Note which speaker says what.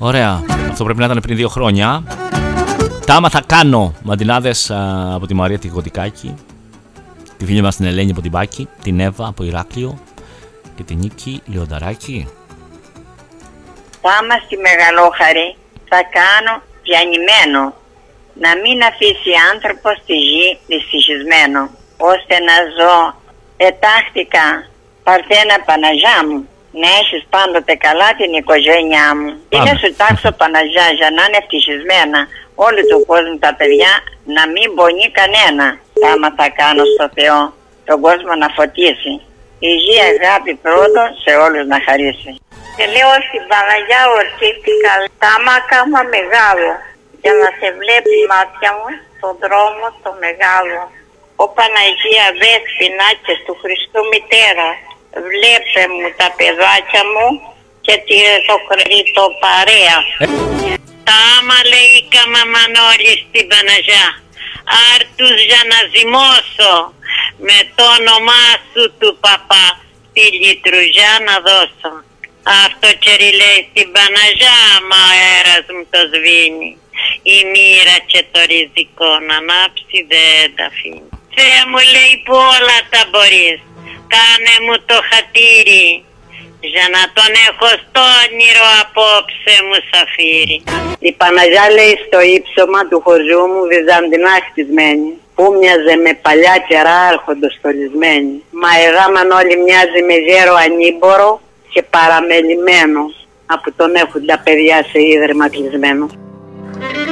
Speaker 1: Ωραία. Αυτό πρέπει να ήταν πριν 2 χρόνια. Τα άμα θα κάνω. Μαντινάδες από τη Μαρία τη Γοντικάκη, τη φίλη μας την Ελένη από την Πάκη, την Εύα από Ηράκλειο και την Νίκη Λιονταράκη.
Speaker 2: Πάμα στη Μεγαλόχαρη θα κάνω πιανημένο, να μην αφήσει άνθρωπο στη γη δυστυχισμένο, ώστε να ζω ετάχτηκα Παρθένα Παναγιά μου, να έχεις πάντοτε καλά την οικογένειά μου. Ή να σου τάξω Παναγιά για να είναι ευτυχισμένα όλου του κόσμου τα παιδιά, να μην πονεί κανένα. Άμα θα κάνω στο Θεό τον κόσμο να φωτίσει, υγεία αγάπη πρώτο σε όλους να χαρίσει. Και λέω στην Παναγιά ορκίστηκα τάμα κάμα μεγάλο, για να σε βλέπει η μάτια μου στον δρόμο το μεγάλο. Ο Παναγία Δέσποινα και του Χριστού μητέρα, βλέπε μου τα παιδάκια μου και το παρέα. Τα άμα λέει καμαμανόλη στην Παναγιά, άρτους για να ζυμώσω, με το όνομά σου του παπά, τη λιτρουζιά να δώσω. Αυτό κερί λέει στην Παναγιά, μα ο αέρας μου το σβήνει. Η μοίρα και το ριζικό να ανάψει δεν τα αφήνει. Θεέ μου λέει που όλα τα μπορείς, κάνε μου το χατήρι, για να τον έχω στο όνειρο απόψε μου σαφύρι. Η Παναγιά λέει στο ύψωμα του χωριού μου βυζαντινά χτισμένη, που μοιάζε με παλιά κερά αρχοντοστολισμένη. Μα εδάμαν όλοι μοιάζει με γέρο ανήμπορο και παραμελημένο, από τον έχουν τα παιδιά σε ίδρυμα κλεισμένο.